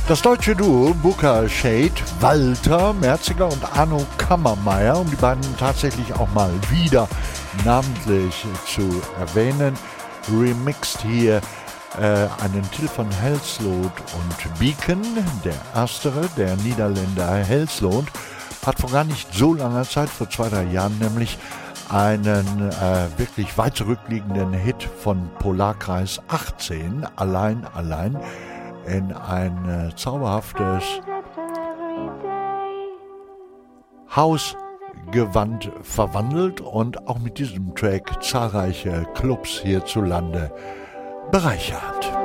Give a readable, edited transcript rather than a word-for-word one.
Das deutsche Duo Booker Shade, Walter Merziger und Arno Kammermeier, um die beiden tatsächlich auch mal wieder namentlich zu erwähnen, remixt hier einen Titel von Helsloot und Beacon. Der erstere, der Niederländer Helsloot, hat vor gar nicht so langer Zeit, vor 2-3 Jahren nämlich, einen wirklich weit zurückliegenden Hit von Polarkreis 18, Allein, in ein zauberhaftes Hausgewand verwandelt und auch mit diesem Track zahlreiche Clubs hierzulande bereichert.